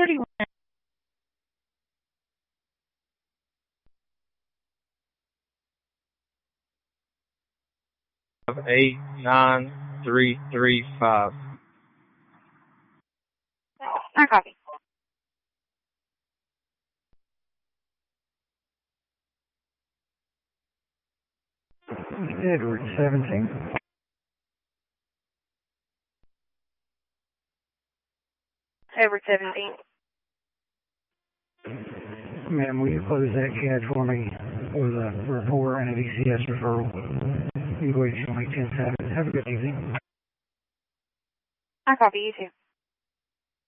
31. 89335. I copy. Edward 17. Edward 17. Ma'am, will you close that CAD for me with a report and a DCS referral? You wait only 10 seconds. Have a good evening. I copy. You too.